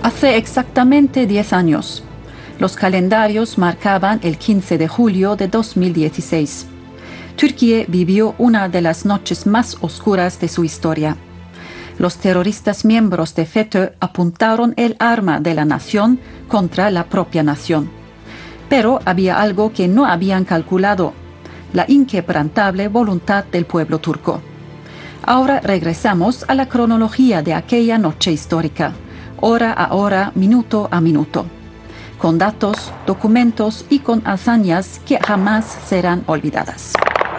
Hace exactamente 10 años. Los calendarios marcaban el 15 de julio de 2016. Turquía vivió una de las noches más oscuras de su historia. Los terroristas miembros de FETÖ apuntaron el arma de la nación contra la propia nación. Pero había algo que no habían calculado: la inquebrantable voluntad del pueblo turco. Ahora regresamos a la cronología de aquella noche histórica, hora a hora, minuto a minuto, con datos, documentos y con hazañas que jamás serán olvidadas.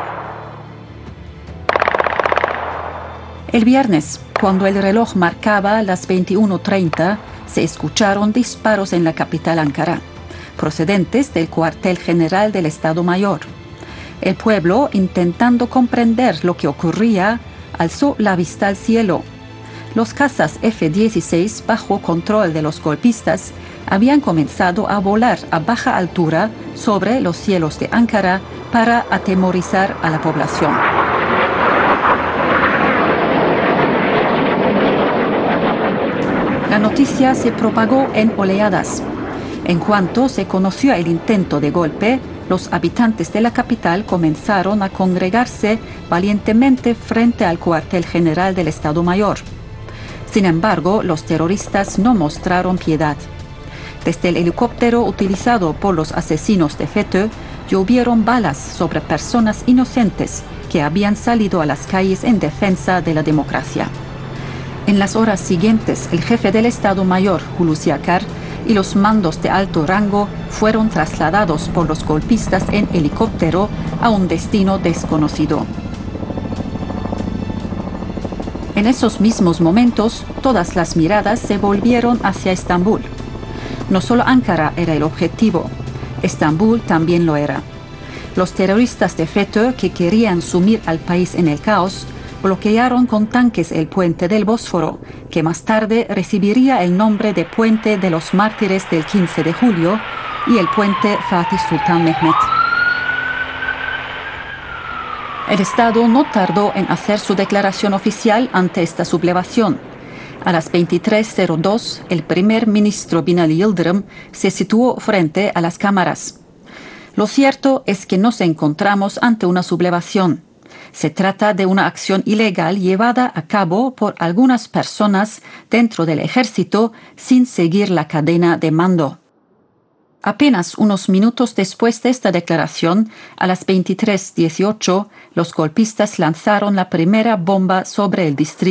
El viernes, cuando el reloj marcaba las 21:30, se escucharon disparos en la capital Ankara, procedentes del cuartel general del Estado Mayor. El pueblo, intentando comprender lo que ocurría, alzó la vista al cielo. Los cazas F-16, bajo control de los golpistas, habían comenzado a volar a baja altura sobre los cielos de Ankara para atemorizar a la población. La noticia se propagó en oleadas. En cuanto se conoció el intento de golpe, los habitantes de la capital comenzaron a congregarse valientemente frente al cuartel general del Estado Mayor. Sin embargo, los terroristas no mostraron piedad. Desde el helicóptero utilizado por los asesinos de FETÖ, llovieron balas sobre personas inocentes que habían salido a las calles en defensa de la democracia. En las horas siguientes, el jefe del Estado Mayor, Hulusi Akar, y los mandos de alto rango fueron trasladados por los golpistas en helicóptero a un destino desconocido. En esos mismos momentos, todas las miradas se volvieron hacia Estambul. No solo Ankara era el objetivo, Estambul también lo era. Los terroristas de FETÖ, que querían sumir al país en el caos, bloquearon con tanques el puente del Bósforo, que más tarde recibiría el nombre de Puente de los Mártires del 15 de julio, y el puente Fatih Sultan Mehmet. El Estado no tardó en hacer su declaración oficial ante esta sublevación. A las 23:02, el primer ministro Binali Yıldırım se situó frente a las cámaras. Lo cierto es que nos encontramos ante una sublevación. Se trata de una acción ilegal llevada a cabo por algunas personas dentro del ejército sin seguir la cadena de mando. Apenas unos minutos después de esta declaración, a las 23:18, los golpistas lanzaron la primera bomba sobre el distrito